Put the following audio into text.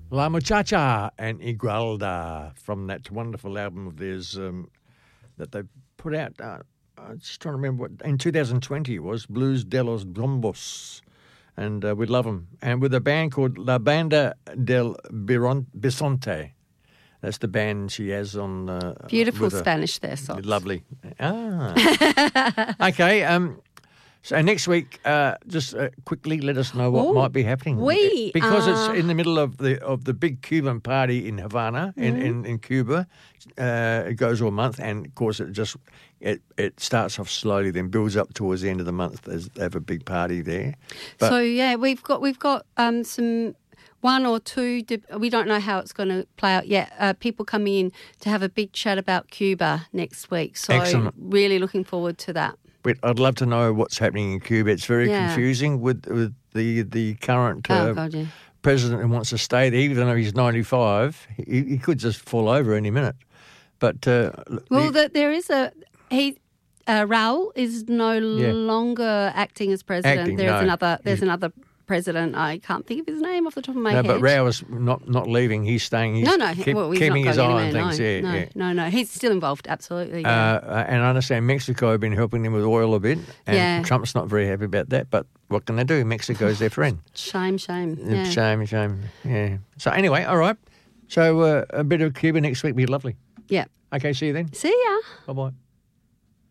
La Muchacha and Igualda from that wonderful album of theirs that they put out. I'm just trying to remember what in 2020 it was, Blues de los Bombos, and we love them. And with a band called La Banda del Bisonte. That's the band she has on. Beautiful Spanish there, so lovely. Okay. So next week, just quickly let us know what might be happening. Because it's in the middle of the big Cuban party in Havana, in Cuba. It goes all month, and of course it starts off slowly, then builds up towards the end of the month. They have a big party there. But, so we've got some. One or two, we don't know how it's going to play out yet. People coming in to have a big chat about Cuba next week. So excellent. Really looking forward to that. But I'd love to know what's happening in Cuba. It's very confusing with the current president who wants to stay there, even though he's 95. He could just fall over any minute. But there is Raul is no longer acting as president. There's another president. I can't think of his name off the top of my head. No, but Raul is not leaving. He's staying. He's keeping his eye on things. No. He's still involved, absolutely. Yeah. And I understand Mexico have been helping him with oil a bit, and Trump's not very happy about that. But what can they do? Mexico's their friend. Shame. Yeah. Shame. Yeah. So anyway, all right. So a bit of Cuba next week would be lovely. Yeah. Okay, see you then. See ya. Bye-bye.